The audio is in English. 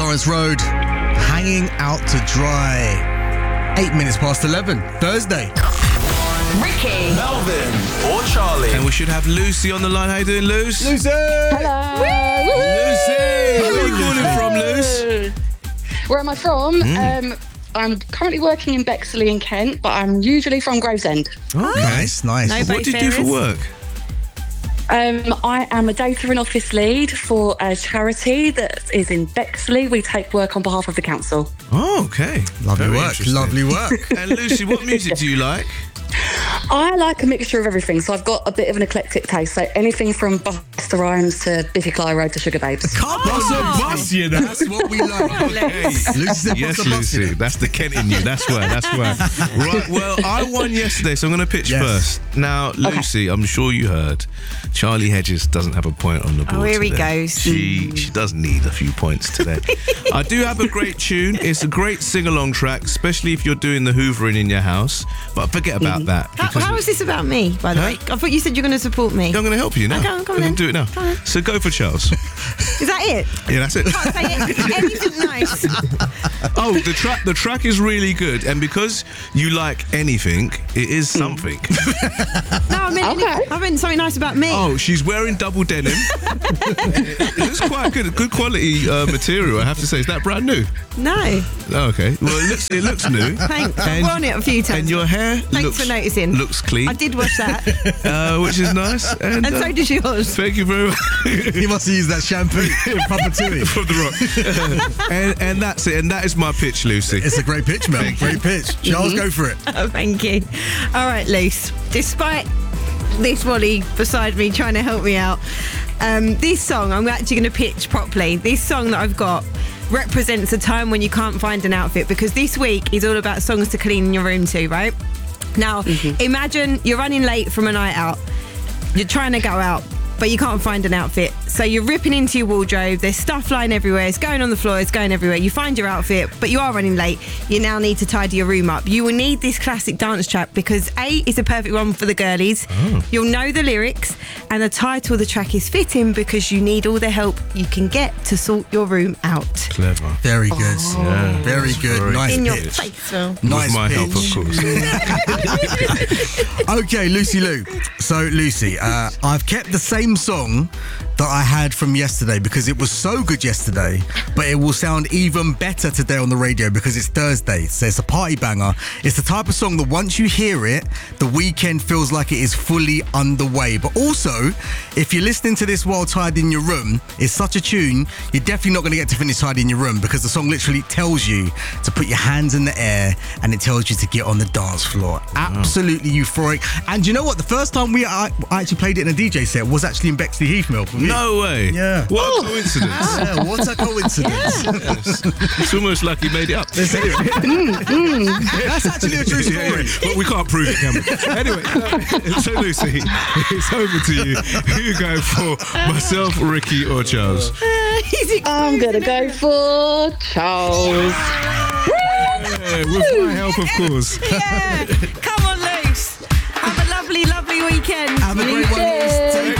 Lawrence Road, hanging out to dry. 8 minutes past 11, Thursday. Ricky, Melvin, or Charlie. And we should have Lucy on the line. How you doing, Luce? Lucy! hello. Lucy! Where are you calling from, Luce? Where am I from? I'm currently working in Bexley in Kent, but I'm usually from Gravesend. Nice. No What do you do for work? I am a data and office lead for a charity that is in Bexley. We take work on behalf of the council. Oh, okay. Lovely Very work, interesting. lovely work. And Lucy, what music do you like? I like a mixture of everything, so I've got a bit of an eclectic taste. So anything from Busta Rhymes to Biffy Clyro to Sugar Babes. Can't bust you, that's what we like. Okay. Lucy said Yes, bust a bus, you Lucy. know. That's the Kent in you. That's why. Right, well, I won yesterday, so I'm going to pitch Yes. first. Now, Lucy, I'm sure you heard, Charlie Hedges doesn't have a point on the board here he today. goes. She does need a few points today. I do have a great tune. It's a great sing-along track, especially if you're doing the hoovering in your house. But forget about that. How is this about me, by the way? I thought you said you're going to support me. I'm going to help you now. Okay, come on I'm going then. to do it now. Come on. So go for Charles. Is that it? Yeah, that's it. Say it. Anything nice. Oh, the track is really good, and because you like anything, it is something. No, I meant something nice about me. Oh, she's wearing double denim. It's quite good quality material, I have to say. Is that brand new? No. Oh, okay. Well, it looks new. Thanks. I've worn it a few times. And your hair Thanks for noticing. looks clean, I did wash that. which is nice. And so does yours. Thank you very much. He must have used that shampoo proper to it. From the rock. and that's it. And that is my pitch, Lucy. It's a great pitch, Mel. Great pitch. Charles, go for it. Oh, thank you. All right, Luce. Despite this Wally beside me trying to help me out, this song I'm actually going to pitch properly. This song that I've got represents a time when you can't find an outfit, because this week is all about songs to clean in your room to, right? Now, imagine you're running late from a night out. You're trying to go out, but you can't find an outfit. So you're ripping into your wardrobe. There's stuff lying everywhere. It's going on the floor. It's going everywhere. You find your outfit, but you are running late. You now need to tidy your room up. You will need this classic dance track because A, it's a perfect one for the girlies. You'll know the lyrics, and the title of the track is fitting because you need all the help you can get to sort your room out. Clever. Very good. Yeah, Very good. very Nice In your pitch. face, Phil. Nice With my pitch. help, of course. Okay, Lucy Lou. So, Lucy, I've kept the same song that I had from yesterday because it was so good yesterday, but it will sound even better today on the radio because it's Thursday, so it's a party banger. It's the type of song that once you hear it, the weekend feels like it is fully underway. But also, if you're listening to this while tidying your room, it's such a tune, you're definitely not going to get to finish tidying your room because the song literally tells you to put your hands in the air and it tells you to get on the dance floor. Absolutely euphoric. And you know what? The first time I actually played it in a DJ set was actually in Bexley Heath Mill. No way. Yeah. What a coincidence. Yeah, what a coincidence. Yes. It's almost like he made it up. That's actually a true story. But we can't prove it, can we? Anyway, so Lucy, it's over to you. Who you go for? Myself, Ricky, or Charles? I'm going to go for Charles. Yeah, with my help, of course. Yeah. Come on, Luce. Have a lovely, lovely weekend. Have a great one. Cheers. Take